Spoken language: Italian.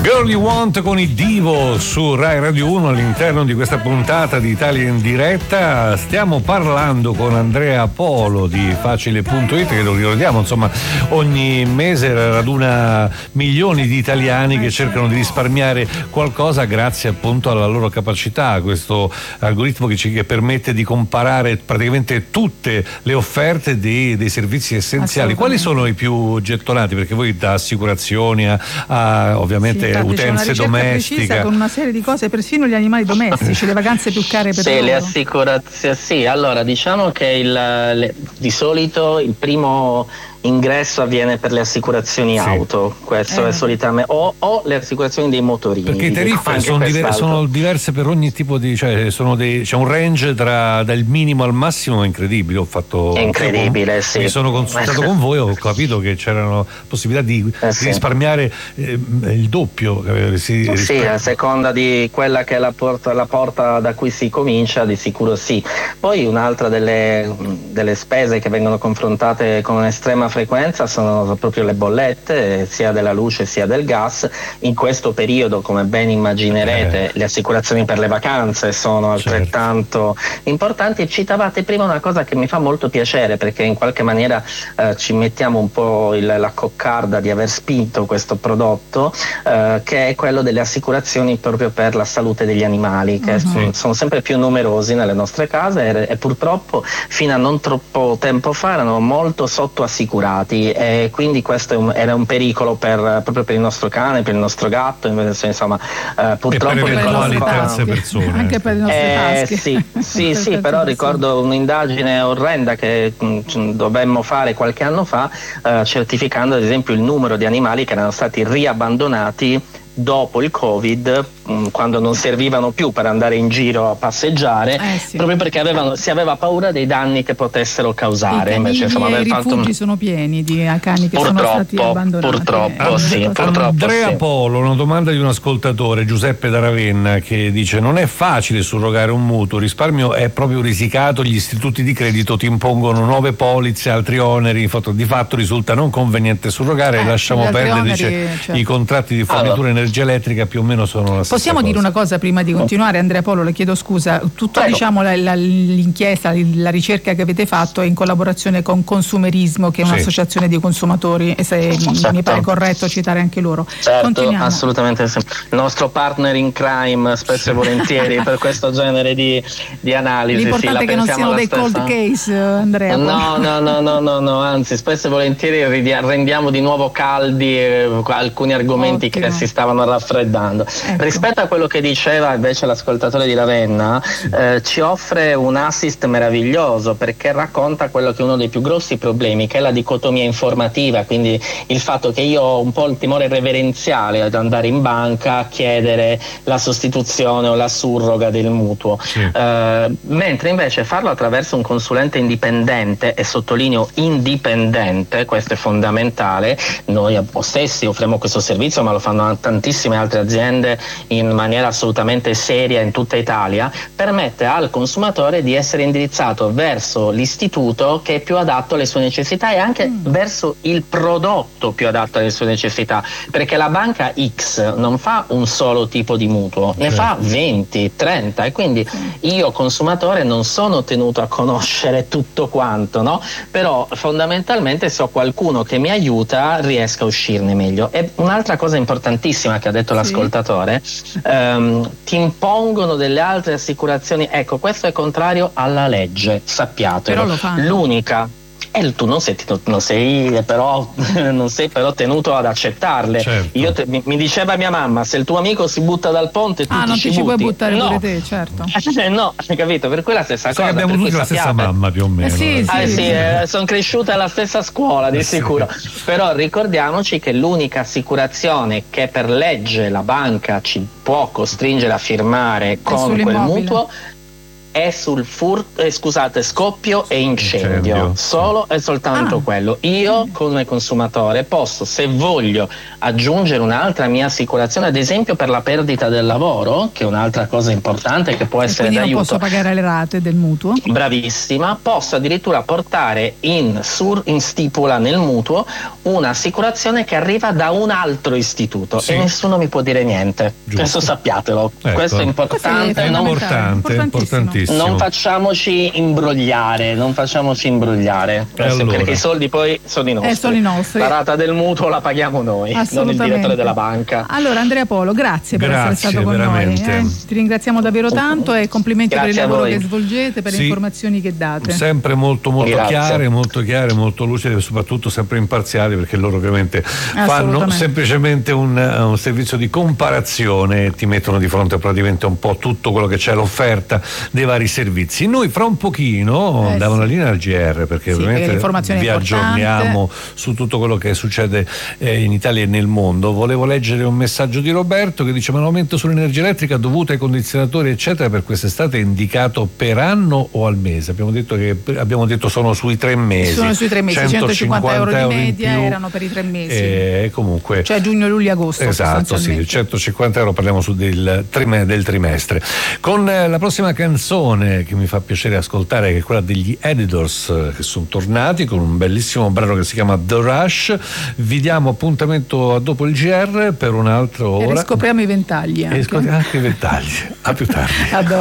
Girl You Want con i Divo su Rai Radio 1 all'interno di questa puntata di Italia in diretta. Stiamo parlando con Andrea Polo di Facile.it, che lo ricordiamo, insomma, ogni mese raduna milioni di italiani che cercano di risparmiare qualcosa grazie appunto alla loro capacità, questo algoritmo che permette di comparare praticamente tutte le offerte dei servizi essenziali. Quali sono i più gettonati? Perché voi da assicurazioni a ovviamente utenze domestiche, con una serie di cose, persino gli animali domestici, le vacanze più care per loro. Le assicurazioni, sì. Allora, diciamo che di solito il primo ingresso avviene per le assicurazioni auto, questo è solitamente, o le assicurazioni dei motorini. Perché i tariffe sono diverse per ogni tipo di, cioè c'è un range dal minimo al massimo incredibile. È incredibile, sì. Mi sono consultato con voi, ho capito che c'erano possibilità di risparmiare il doppio. Sì, a seconda di quella che è la porta da cui si comincia, di sicuro sì. Poi un'altra delle spese che vengono confrontate con estrema frequenza sono proprio le bollette, sia della luce sia del gas. In questo periodo, come ben immaginerete, le assicurazioni per le vacanze sono altrettanto importanti. Citavate prima una cosa che mi fa molto piacere, perché in qualche maniera ci mettiamo un po' la coccarda di aver spinto questo prodotto, che è quello delle assicurazioni proprio per la salute degli animali, che sono sempre più numerosi nelle nostre case e purtroppo fino a non troppo tempo fa erano molto sottoassicurati, e quindi questo era un pericolo proprio per il nostro cane, per il nostro gatto, insomma, purtroppo e per le terze persone, anche per le nostre tasche. Sì, però ricordo un'indagine orrenda che dovemmo fare qualche anno fa, certificando ad esempio il numero di animali che erano stati riabbandonati dopo il Covid, quando non servivano più per andare in giro a passeggiare, proprio perché si aveva paura dei danni che potessero causare. Invece, i rifugi sono pieni di cani che sono stati abbandonati. Purtroppo Andrea Polo, una domanda di un ascoltatore, Giuseppe da Ravenna, che dice: non è facile surrogare un mutuo, il risparmio è proprio risicato, gli istituti di credito ti impongono nuove polizze, altri oneri, di fatto risulta non conveniente surrogare, lasciamo perdere, i contratti di fornitura energia elettrica più o meno sono la stessa. Possiamo dire una cosa prima di continuare, Andrea Polo, le chiedo scusa, diciamo l'inchiesta, la ricerca che avete fatto è in collaborazione con Consumerismo, che è un'associazione di consumatori, e se mi pare corretto citare anche loro. Certo, assolutamente sì. Il nostro partner in crime spesso e volentieri per questo genere di analisi. L'importante è che non siano dei cold case, Andrea. No, anzi spesso e volentieri rendiamo di nuovo caldi alcuni argomenti che si stavano raffreddando. Rispetto a quello che diceva invece l'ascoltatore di Ravenna, ci offre un assist meraviglioso, perché racconta quello che è uno dei più grossi problemi, che è la dicotomia informativa, quindi il fatto che io ho un po' il timore reverenziale ad andare in banca a chiedere la sostituzione o la surroga del mutuo, mentre invece farlo attraverso un consulente indipendente, e sottolineo indipendente, questo è fondamentale. Noi stessi offriamo questo servizio, ma lo fanno tantissime altre aziende in maniera assolutamente seria in tutta Italia, permette al consumatore di essere indirizzato verso l'istituto che è più adatto alle sue necessità, e anche verso il prodotto più adatto alle sue necessità, perché la banca X non fa un solo tipo di mutuo, ne fa 20, 30, e quindi io consumatore non sono tenuto a conoscere tutto quanto, no? Però fondamentalmente so qualcuno che mi aiuta, riesca a uscirne meglio. E un'altra cosa importantissima che ha detto l'ascoltatore, ti impongono delle altre assicurazioni. Ecco, questo è contrario alla legge, sappiatelo. L'unica tu non sei però tenuto ad accettarle. Mi diceva mia mamma: se il tuo amico si butta dal ponte, tu non ci puoi buttare pure te, certo. No, hai capito? Per cui la stessa cosa. Abbiamo tutti la stessa mamma più o meno. Sono cresciuta alla stessa scuola, di sicuro. Però ricordiamoci che l'unica assicurazione che per legge la banca ci può costringere a firmare con quel mutuo è sul scoppio e incendio. Solo e soltanto quello. Io come consumatore posso, se voglio, aggiungere un'altra mia assicurazione, ad esempio per la perdita del lavoro, che è un'altra cosa importante che può essere d'aiuto. Non posso pagare le rate del mutuo? Bravissima, posso addirittura portare in stipula nel mutuo un'assicurazione che arriva da un altro istituto e nessuno mi può dire niente. Questo sappiatelo. Questo è importante. È importantissimo. Non facciamoci imbrogliare, perché i soldi poi sono i nostri. La rata del mutuo la paghiamo noi, non il direttore della banca. Allora Andrea Polo, grazie per essere stato con noi. Ti ringraziamo davvero tanto e complimenti per il lavoro che svolgete, per le informazioni che date. Sempre molto chiare, molto lucide e soprattutto sempre imparziali, perché loro ovviamente fanno semplicemente un servizio di comparazione e ti mettono di fronte praticamente un po' tutto quello che c'è all'offerta dei vari servizi. Noi fra un pochino diamo una linea al GR, perché ovviamente vi aggiorniamo su tutto quello che succede in Italia e nel mondo. Volevo leggere un messaggio di Roberto che dice: ma l'aumento sull'energia elettrica dovuto ai condizionatori eccetera per quest'estate è indicato per anno o al mese? Abbiamo detto sono sui 3 mesi. Sono sui 3 mesi, 150 euro di media erano per i 3 mesi. Comunque, cioè giugno, luglio, agosto. Esatto, 150 euro, parliamo del trimestre. Con la prossima canzone che mi fa piacere ascoltare, che è quella degli Editors, che sono tornati con un bellissimo brano che si chiama The Rush. Vi diamo appuntamento a dopo il GR per un'altra ora. E riscopriamo i ventagli anche. Anche i ventagli. A più tardi.